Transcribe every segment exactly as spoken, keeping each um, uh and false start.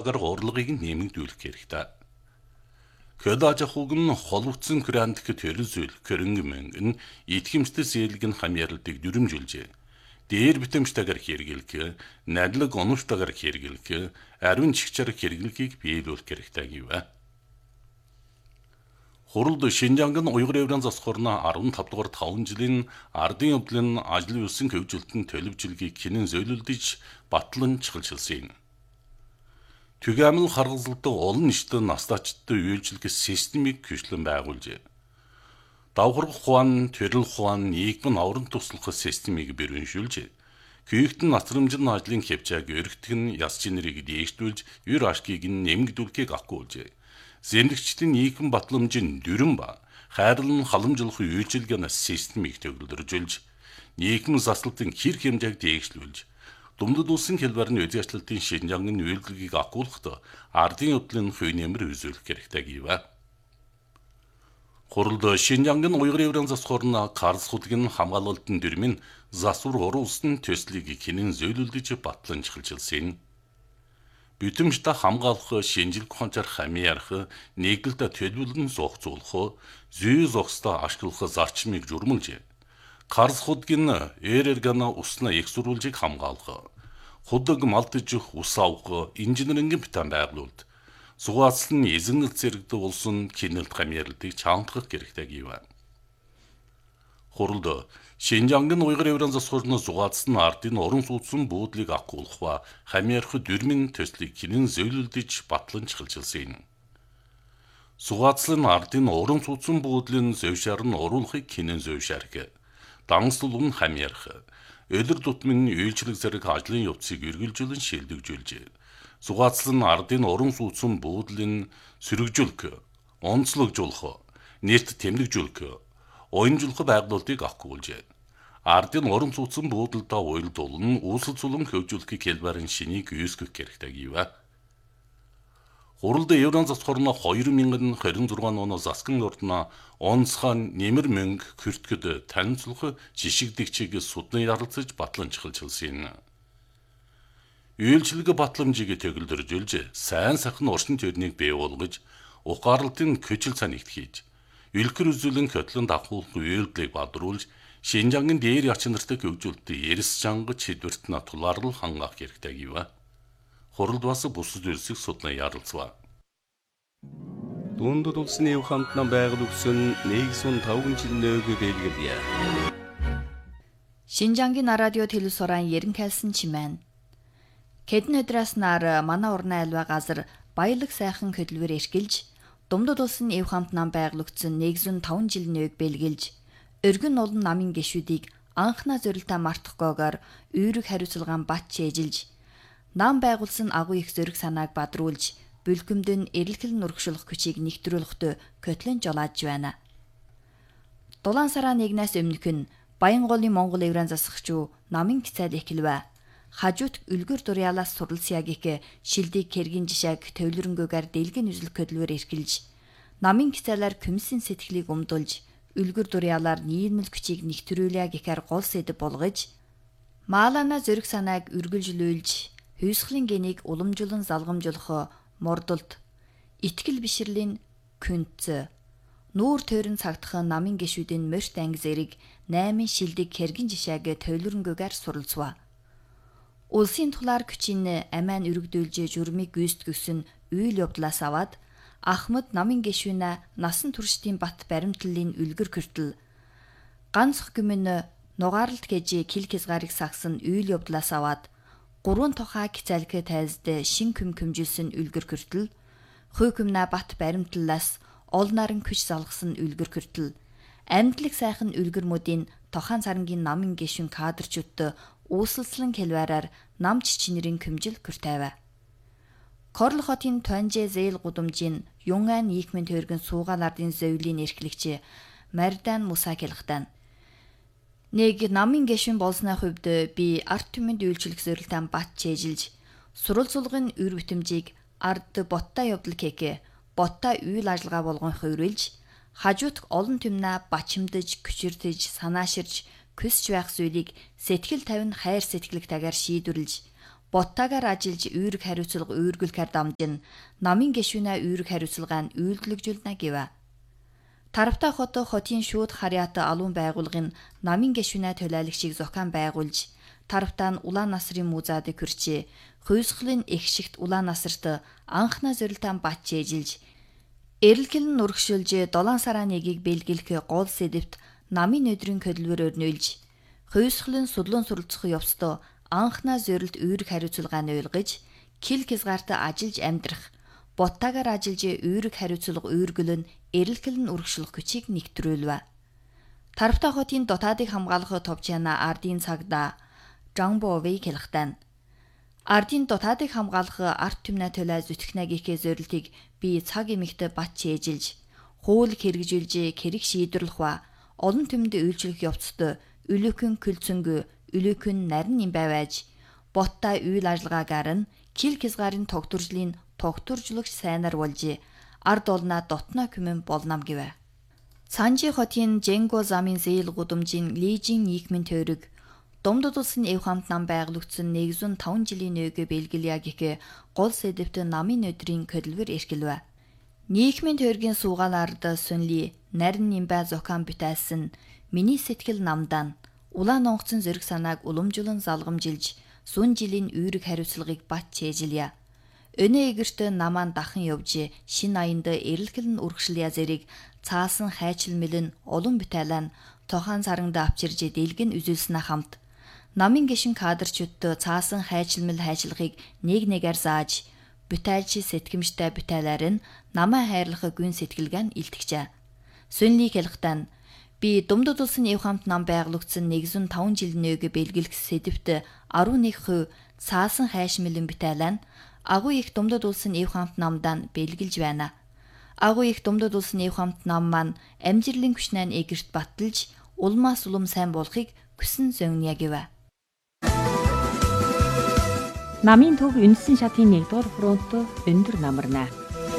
багаар урлагийг нэмэгдүүлэх хэрэгтэй. Köda жахуг нь холбогдсон крандх төрөлзөл көрөнгө мөнгөн итгэмжтэй зээлэг нь хамьярлыг дүрмжилжээ. Дээр битэмжтэйгээр хэрэглэх, надлаг оновчтойгоор хэрэглэх, ариун чигчээр хэрэглэхийг биелүүлэх хэрэгтэй гэв. Хуралд Шинжаангийн уйгур еврейн засхорна арван тав дугаар таван жилийн ардын явдлын ажил үйлсэн хөгжилтөнд төлөвжилгийг хинэн зөөлөлдөж батлан чиглэлсэн. Түгээмэл харгалзалтай олон нийтэд настаачдтай үйлчлэх системийг хөшлөн байгуулжээ. Давхарх ухаан, төрөл ухаан, нийгмийн аврам туслах системийг бэрхшүүлж, Күйгтэн насрамжин ажлын хявчааг өргөтгөн яс чинэрийг дээшлүүлж, юр ашгийг нэмэгдүүлэхийг ахгүйжээ. Зэмлэгчдийн нийгэм батламжийн дүрэн ба хайрлан халамжлах үйлчилгээний системийг төвлөрүүлж, нийгэм заслалтын хэр хэмжээг дээшлүүлж, Думдад улсын хэлбэрийн үзэгчлэлтийн Шинжаангийн үйлдвэрийг ахгуулахад ардын явдлын хувь нэмэр үзүүлэх хэрэгтэй гэв. Хуралд Шинжаангийн уйгур еврейн засхорна Карлсхудгийн хамгаалалтын дүрмийн засвар уруулсан төслийг хинэн зөөлөлдөж батлан чиглэлсэн. Бүтэмжтэй хамгаалах, шинжилх ухаанчаар хамьяарах, нийгэлд төлөвлөн зохицуулах, зүй зохистой ашиглах зарчмыг журмалжээ. Карлсхудгийн Эрергана усна их сурвалжийг хамгаалах, худаг малтжих ус авах, инженерингийн битэн байгуулалт, зугаацлан эзэнэл зэрэгдээ улсын кинэлт хамьярлыг чаамтгах хэрэгтэй гэв. Хуралд Шинжаангийн уйгур еврейн засхорны зугаацсан ардын орон сууцсан буудлыг ахгуулах ба хамьяарах дүрмийн төслийг хинэн зөөлөлдөж батлан чиглэлсэн. Зугаацлын ардын орон сууцсан буудлын зөвшөөр нь оруулахыг хинэн зөвшөөрөх. Дангслуулн хамьяарах, өлөр дутмын үйлчлэг зэрэг ажлын явцыг эргэлжүүлэн шилдэгжүүлжээ. Зугаацлан ардын орон сууцсан буудлын сөрөгжүүлэх, онцлогжуулах, нэрт тэмдэгжүүлэх, уянжуулах байгуулалтыг ахгуулжээ. Ардын орон сууцсан буудлдаа уялдуулан үүсэлцүүлэн хөгжүүлэхийг хэлбэрийн шинийг үүсгэх хэрэгтэй гэв. Хуралд еврейн засхорно хоёр мянган хорин зургаан оноос засгийн ордно онцхон нэмэр мөнгө хүртгэд танилцуулах жишигдэгчийг судны ярилцаж батлан чиглэлсэн. Үйлчлэг батламжийг төгөлдржүүлж, сайн сайхан орчин төрнийг бий болгож, ухаарлалтын көчил цанигт хийж, үлгэр үзүүлэн хөтлөн давхуулах үйлдэлийг бадруулж, Шинжаангийн дээр яч нартай хөгжүүлэлтөд эрс чангаж хэдвэрт на тулаарлал хангаах хэрэгтэй гэв. Хуралд бас бусад үйлсийг судна ярилцв. Дундад улсын эв хамтнаа байгуулсан нэгдүгээр таван жил нөөг бэлгэлье. Шинжаангийн радио телевизорын ярин кайлсан чимээн. Хэдэн өдрөөс нар манай урны альва газар баялаг сайхан хөдөлгөөр эрхэлж, Думдад улсын эв хамтнаа байгуулсан нэгдүгээр таван жил нөөг бэлгэлж, өргөн олон намын гишүүдийг анхнаа зорилтоо мартахгүйгээр үүрэг хариуцлагаан бат чэжилж, нам байгуулсан агуу их зөриг санааг бадруулж, бүлгэмдэн эрэлхэл нургшуулах хүчийг нэгтрүүлэхдээ көтлөн жолааж байна. Дулаан сараа нэгнээс өмнөх нь Баянголын Монгол еврейн засагчуу намын кицэл эхлэвэ. Хажуут үлгэр дурьялаас суралцяагийг шилдэг кэргийн жишээг төвлөрөнгөөр дэлгэн үзэл хөдөлгөөр эрхэлж, намын кицэлээр күмсэн сэтгэлийг өмдүүлж, үлгэр дурьялаар нийлмэл хүчийг нэгтрүүлээ гэхээр гол сэдэв болгож, маалана зөриг санааг үргэлжлүүлж, хүйсхлийн гэнийг уламжуулан залгамжуулах мордолд, итгэл бишрэлийн күнц, нүүр тойрон цагдах намын гишүүдийн мөрт анги зэрэг наймын шилдэг кэргийн жишээг төвлөрөнгөөр суралцва. Улсын тулаар хүчин амиан өргөдүүлж журмыг гүйцэтгсэн үйл явдлаас аваад Ахмад намын гишүүнэ насан туршдын бат баримтлалын үлгэр хүртэл ганцх гүмэн нугаарлт гэж кил хязгаарыг сагсан үйл явдлаас аваад гурван тухай кицэлгэ тайлзд шин күм күмжилсэн үлгэр хүртэл хүй күмнэ бат баримтлалаас ол нарын күч залгасан үлгэр хүртэл амьдлаг сайхан үлгэрмүүдийн тохаан царангийн намын гишүүн кадрчуудад үүсэлцлэн хэлвэрээр нам чичнэрийн күмжил хүртэйвэ. Корл хотын Туанжэ зээл гудамжийн Юнган нийгмийн төргөн суугаан ардын зөвлийн эрхлэгч Мардан Муса хэлэхдээ нэг намын гишүүн болсны хувьд би арт түмэнд үйлчлэх зорилттой бат чэжилж суралцуулгын үр бүтэмжийг ард боттой явдал кэкэ боттой үйл ажиллагаа болгон хувирлж хажуутг олон түмнэ бачимдаж күчиртэж санааширж көсч байх зүйлийг сэтгэл тавин хайр сэтгэлэг тагаар шийдвэрлэж боттаагаар ажиллаж үүрэг хариуцлага үүргэлэхээр дамжин намын гишүүнээ үүрэг хариуцлагаа нь үйлдвэрлэжүүлнэ гэв. Таравтай хот хотын шууд харьяат алуун байгууллагын намын гишүүнээ төлөөлөгчийг зохион байгуулж, таравтай нь Улаан насрын музаадыг хүрчээ, хувьсгалын их шигт Улаан насарт анхнаа зорилтоо бат чийжилж, эрэлхэл нь урагшуулж долоон сарын нэгийг бэлгэлэх гол сэдэвт намын өдрийн хөдөлгөөр өрнөөлж, хувьсгалын судлан суралцах явцдаа анхнаа зорилт үүрэг хариуцлагааг нь ойлгож, кил хязгаартай ажиллаж амьдрах, боттаагаар ажиллаж үүрэг хариуцлага үүргэл нь эрэлхэл нь урагшлах хүчийг нэгтрүүлв. Таравтай хотын дотоодыг хамгаалах товчяна ардын цагдаа Жамбовыг хэлэхдээ ардын дотоодыг хамгаалах арт түмнээ төлөө зүтгэнэ гэхээ зорилтыг би цаг эмэгтэй бат чийжилж, хууль хэрэгжүүлж хэрэг шийдвэрлэх ба олон түмэнд үйлчлэх явцад үлэхэн күлцөнгө үлэхэн нарийн юм байваж, боттой үйл ажиллагаагаар нь кил хязгаарын тогтворжлын тогтворжлогч сайнаар болж, ард олноо дотноо күмэн болнам гэв. Цанжи хотын Жэнго замын зээл гудамжийн Лижин нийгмийн тойрог Думдад улсын эв хамт нам байгуулагдсан нэг зуун таван жилийн өөгөө бэлгэлье гэх гол сэдэвт намын өдрийн хөдөлгөөр эрхэлв. Нийгмийн тойргийн суугаалаард сүнли нарийн нимбай зохион бүтээсэн миний сэтгэл намдан улаан онгоцон зэрэг санааг уламжуулан залгамжилж сүүн жилийн үүрэг хариуцлагыг бат чийжилье. Өнөө эгэрт намаан дахан явж шин аянд эрэлхэл нь урагшлая зэрэг цаасан хайчил мэлэн олон бүтээлэн тохон царангад авчирж дэлгэн үзүүлснэ хамт намын гишин кадрчудд цаасан хайчилмэл хайчилгыг нэг нэгээр зааж бүтээлч сэтгэмжтэй бүтээлээр нь намаа хайрлах гүн сэтгэлгэн илтгэжээ. Сүнли хэлэхдээ би Думдад улсын эв хамт нам байгуулагдсан нэг зуун таван жилийн өг бэлгэлэх сэдэвт арван нэг хувь цаасан хайшмэлэн бүтээлэн агуу их Думдад улсын эв хамт намдаа бэлгэлж байна. Агуу их Думдад улсын эв хамт нам маань амжилтын хүчнээ эгэрт баталж улмаас улам сайн болохыг хүсэн зөнгөе гэв. Намын төв үндсэн шатын нэгдүгээр фронт өндөр намарна.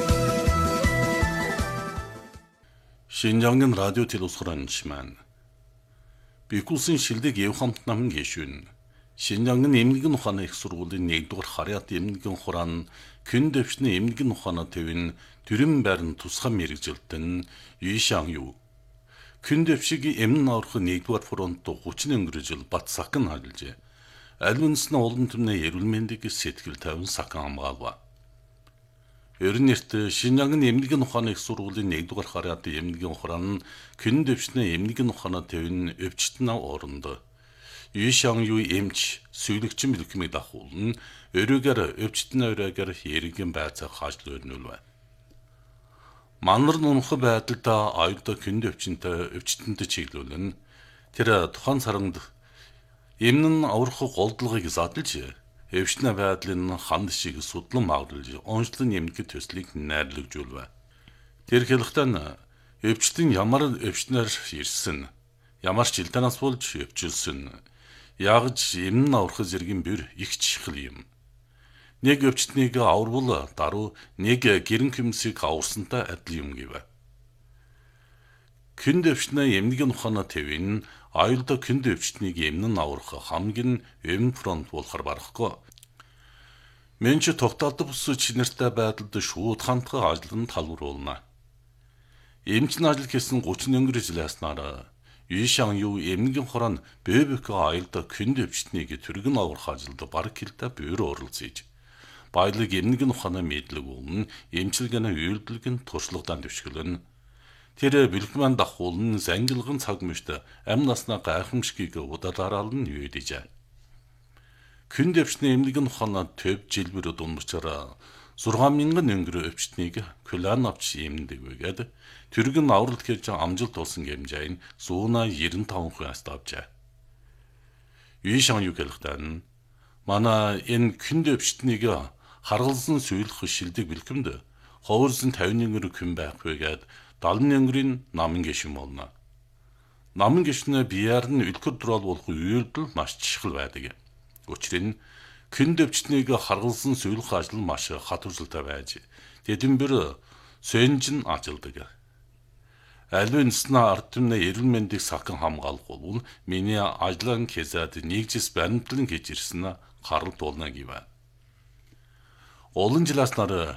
Шинжаңгын радио телевизхоранчман. Бикулсын шилдэг эв хамт намын гишүүн. Шинжаңгын эмнэлгийн ухааны их сургуулийн нэгдүгээр харьяат эмнэлгийн хураан күн дэвшний эмнэлгийн ухааны төвийн төрийн байрны тусгай мэргэжилтэн Юишан юу. Күн дэвшиг эмнэн аврах нэгдүгээр фронт гучин өнгөрөжл бат сакан ажиллажээ. Аль үндэсний олон түмний эрүүл мэндийг сэтгэл тавин сакан хамгаалва. Ерөн нэрт Шинжаңгын эмнэлгийн ухааны их сургуулийн нэгдүгээр харьяатын эмнэлгийн хураан күн дэвшний эмнэлгийн ухааны төвийн өвчтөн ав оронд Юишан юу эмч сүйлэгчин бэлгмийг дахуулна өрөөгөр өвчтөн өрөөгөр хэрэгэн байцаа хаажл өрнүүлвэ. Манар нунх байдалд аюултай күн дэвчинтэй өвчтөнтэй чиглүүлэн тэр тухайн саранд эмнэн аврах голдлагыг задлж өвчтний байдлын ханд шиг судлан магадулж онцлон эмнэлгийн төслийг найрлагжуулв. Тэр хэлэхдээ өвчтөн ямар өвчтнөр ирсэн, ямар ч жилтанаас болж өвчлсөн, ягж эмнэн аврах зэргийн бэр их чихэл юм. Нэг өвчтнийг аварвал даруй нэг гэрэн хүмсийг аварсантай адил юм гэв. Күн дэвшний эмнэлгийн ухааны төвийн аюултай күн дэвчнийг эмнэн аврах хамгийн эм фронт болохоор барахгүй. Мэн ч тогтоолдог бус чинэртэй байдалд шууд хандах ажил нь талбарлуулна. Эмч ажил хийсэн гучин өнгөр жил яснаар Юишан юу эмнэлгийн хорон бэбэк аюултай күн дэвчнийг түргэн аврах ажилд бараг хилтэй бөөр оролцож баялаг эмнэлгийн ухааны мэдлэг өмнө эмчилгээний үйлдэлгэн туршлагадан дэвшгэлэн тэр бэлгмэн дахуулн зангилган цаг мөшт ам наснаа гайхамшгийг удалаарал нь юудэж. Күн дэвшний эмнэлгийн ухааны төв жилбэр дундчаар зургаан мянган өнгөр өвчтнийг кулан авч эмнэдэг байгаад түргэн авралт хийж амжилт болсон гэмжээ нь зуунаа девяносто пять хувиас авчаа. Юишан юу хэлэхдээ манай энэ күн дэвчтнийг харгалзан сүйлэх шилдэг бэлгэмд ховорсон пятьдесят өнгөр күн байх байгаад дагалны өнгөрийн намын гишүүн болно. Намын гишүүнээ биеэр нь үлгэр дурал болох үйлдэл маш чухал байдаг. Учир нь күн дэвчтнийг харгалзан сүйлэх ажил маш хатваржалтай байж тэдэнбэр сөнжин ажилдаг. Албан ёсны ард түмний эрүүл мэндийг сахин хамгаалах бол миний ажлын хязаад нэгжис баримтлан хийж ирсэн харалт болно гэв. Олон жилээс нар